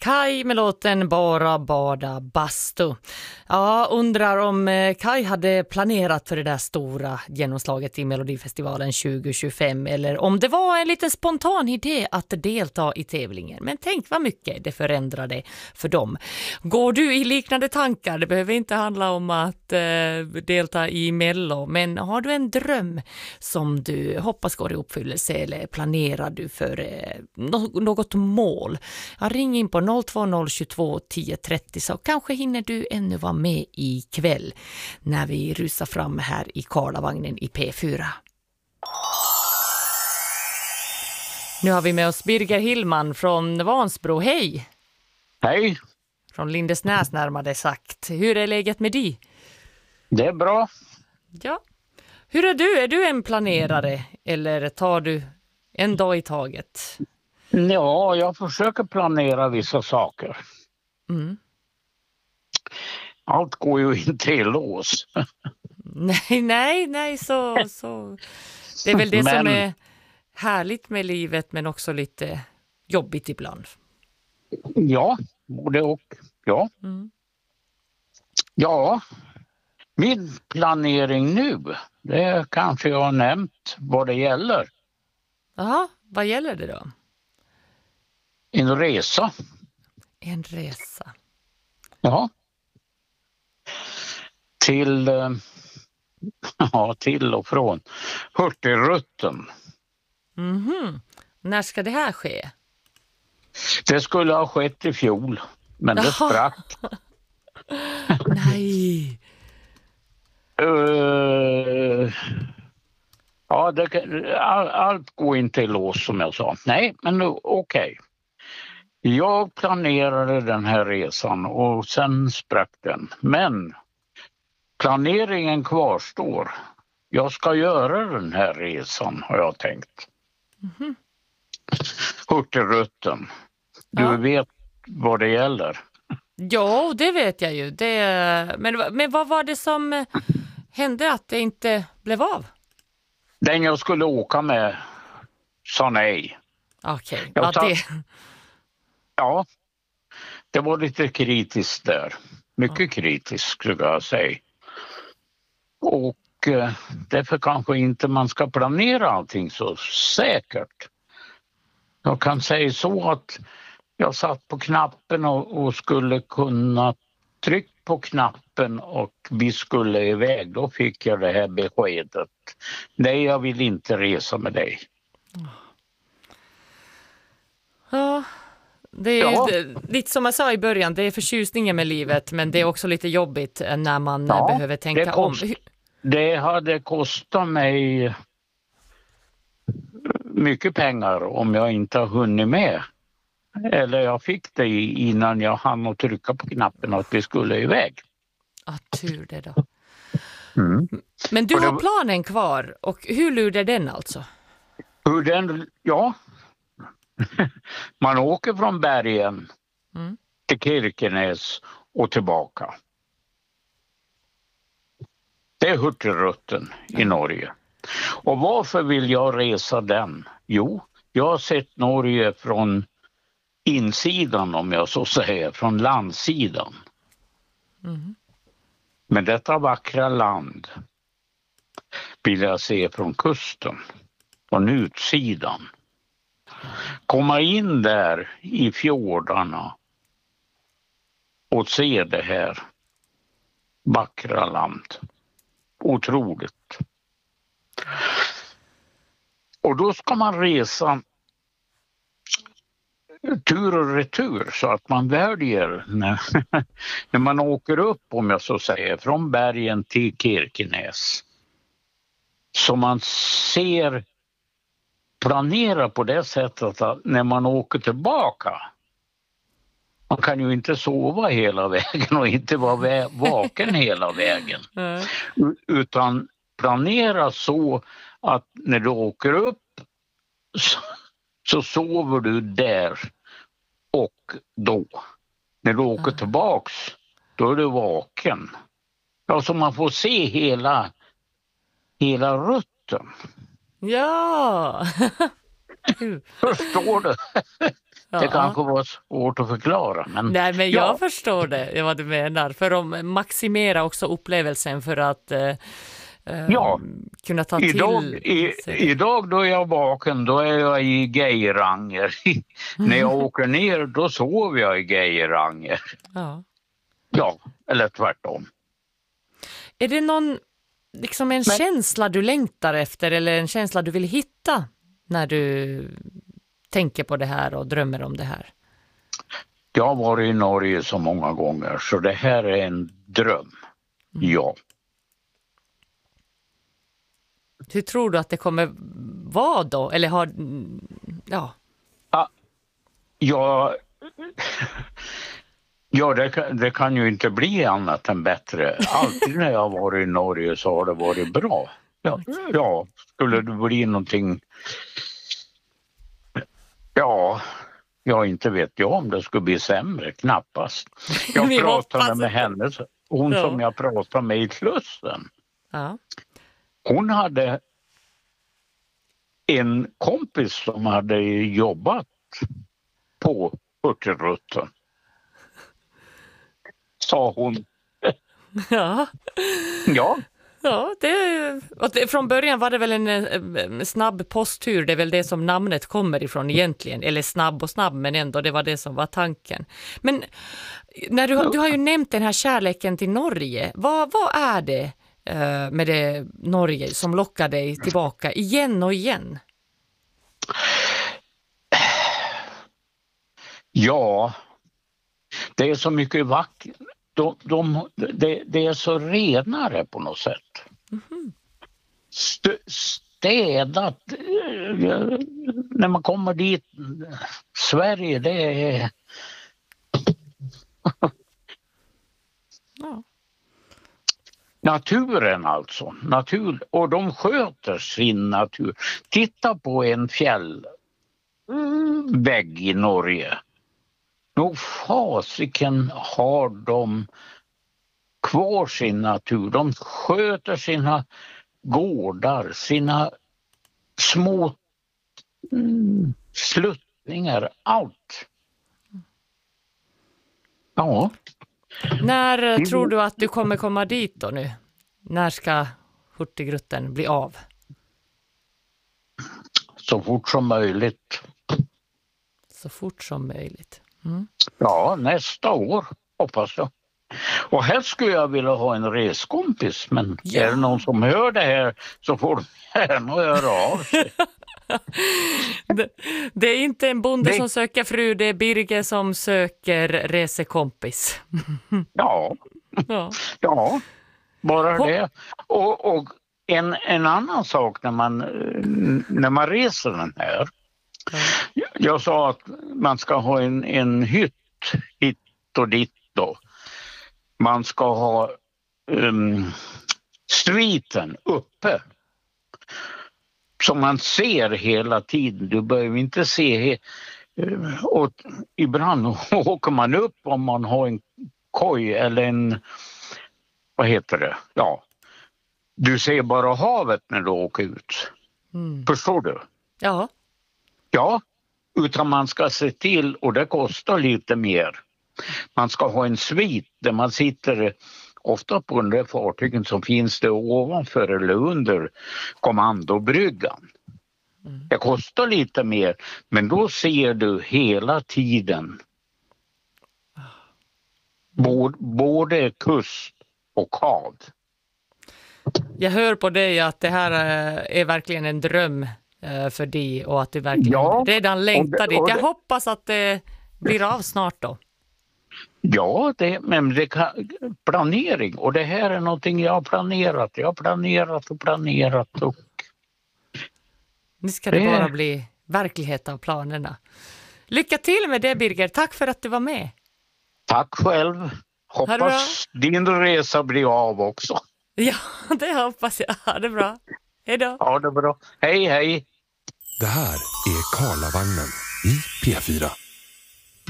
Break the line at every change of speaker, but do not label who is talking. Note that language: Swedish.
Kai med låten Bara bada bastu. Ja, undrar om Kai hade planerat för det där stora genomslaget i Melodifestivalen 2025 eller om det var en liten spontan idé att delta i tävlingen. Men tänk vad mycket det förändrade för dem. Går du i liknande tankar? Det behöver inte handla om att delta i Mello, men har du en dröm som du hoppas går i uppfyllelse eller planerar du för något mål? Ja, ring in på 02022 1030 så kanske hinner du ännu vara med ikväll när vi rusar fram här i Karlavagnen i P4. Nu har vi med oss Birger Hillman från Vansbro. Hej!
Hej!
Från Lindesnäs närmare sagt. Hur är läget med dig?
Det är bra.
Ja. Hur är du? Är du en planerare eller tar du en dag i taget?
Ja, jag försöker planera vissa saker.
Mm.
Allt går ju inte i lås.
Nej, så. Det är väl det som är härligt med livet men också lite jobbigt ibland.
Ja, både och. Ja.
Mm.
Ja, min planering nu, det kanske jag har nämnt vad det gäller.
Jaha, vad gäller det då?
En resa.
En resa.
Ja. Till och från Hurtigruten.
Mhm. När ska det här ske?
Det skulle ha skett i fjol, men det sprack.
Nej.
Ja, allt går inte i lås som jag sa. Nej, men okej. Jag planerade den här resan och sen sprack den. Men planeringen kvarstår. Jag ska göra den här resan har jag tänkt.
Mm-hmm.
Hurtigruten. Du vet vad det gäller.
Ja, det vet jag ju. Men vad var det som hände att det inte blev av?
Den jag skulle åka med sa nej.
Okej,
Ja, det var lite kritiskt där. Mycket kritiskt skulle jag säga. Och därför kanske inte man ska planera allting så säkert. Jag kan säga så att jag satt på knappen och skulle kunna trycka på knappen och vi skulle iväg. Då fick jag det här beskedet. Nej, jag vill inte resa med dig.
Ja, det är lite som jag sa i början. Det är förtjusningen med livet, men det är också lite jobbigt när man behöver tänka om.
Det hade kostat mig mycket pengar om jag inte har hunnit med. Eller jag fick det innan jag hann att trycka på knappen att vi skulle iväg.
Tur det då. Mm. Men du har planen kvar och hur lurar den alltså?
Ja. Man åker från Bergen till Kirkenes och tillbaka. Det är Hurtigruten i Norge. Och varför vill jag resa den? Jo, jag har sett Norge från insidan om jag så säger, från landsidan. Mm. Men detta vackra land vill jag se från kusten, från utsidan. Komma in där i fjordarna och se det här vackra land. Otroligt. Och då ska man resa tur och retur så att man väljer när man åker upp om jag så säger från Bergen till Kirkenes. Så man ser planera på det sättet att när man åker tillbaka man kan ju inte sova hela vägen och inte vara vaken hela vägen. Utan planera så att när du åker upp så sover du där och då. När du åker tillbaks då är du vaken. Ja, så man får se hela rutten.
Ja!
Förstår du? Det kanske var svårt att förklara. Men,
nej, men jag förstår det, vad du menar. För att maximera också upplevelsen för att kunna ta
idag då är jag vaken, då är jag i Geiranger. När jag åker ner, då sover jag i Geiranger. Ja, eller tvärtom.
Är det någon liksom en känsla du längtar efter eller en känsla du vill hitta när du tänker på det här och drömmer om det här?
Jag har varit i Norge så många gånger så det här är en dröm. Ja.
Hur tror du att det kommer vara då? Eller har... Ja.
Ja, det kan ju inte bli annat än bättre. Alltid när jag har varit i Norge så har det varit bra. Ja, skulle det bli någonting... Ja, inte vet jag om det skulle bli sämre, knappast. Jag pratade med henne, hon som jag pratade med i Slussen.
Ja.
Hon hade en kompis som hade jobbat på Hurtigruten. Sa hon.
Ja.
Ja.
Ja, från början var det väl en snabb posttur, det är väl det som namnet kommer ifrån egentligen, eller snabb, men ändå det var det som var tanken. Men när du har ju nämnt den här kärleken till Norge, vad är det med det Norge som lockar dig tillbaka igen och igen? Ja,
det är så mycket vackert. Det är så renare på något sätt. Städat. När man kommer dit. Sverige, det är... Naturen alltså. Och de sköter sin natur. Titta på en fjällvägg i Norge. Nog fasiken har de kvar sin natur. De sköter sina gårdar, sina små sluttningar, allt. Ja.
När tror du att du kommer komma dit då nu? När ska Hurtigruten bli av?
Så fort som möjligt.
Så fort som möjligt.
Ja, nästa år hoppas jag. Och här skulle jag vilja ha en reskompis, men är det någon som hör det här så får de gärna höra av sig.
Det är inte en bonde som söker fru, det är Birger som söker resekompis.
Ja, bara det. Och en annan sak när man reser den här. Jag sa att man ska ha en hytt hit och dit då. Man ska ha streeten uppe. Som man ser hela tiden. Du behöver inte se... Och ibland åker man upp om man har en koj eller en... Vad heter det? Ja. Du ser bara havet när du åker ut. Förstår du?
Ja.
Ja, utan man ska se till, och det kostar lite mer. Man ska ha en svit där man sitter, ofta på den där fartygen som finns det ovanför eller under kommandobryggan. Det kostar lite mer, men då ser du hela tiden både kust och hav.
Jag hör på dig att det här är verkligen en dröm för dig och att du verkligen redan längtar dit. Jag hoppas att det blir av snart då.
Ja, men det kan, planering, och det här är någonting jag har planerat. Jag har planerat och...
Nu ska det bara bli verklighet av planerna. Lycka till med det, Birger. Tack för att du var med.
Tack själv. Hoppas din resa blir av också.
Ja, det hoppas jag. Ha det bra. Hej då.
Ja, det är bra. Hej, hej.
Det här är Karlavagnen i P4.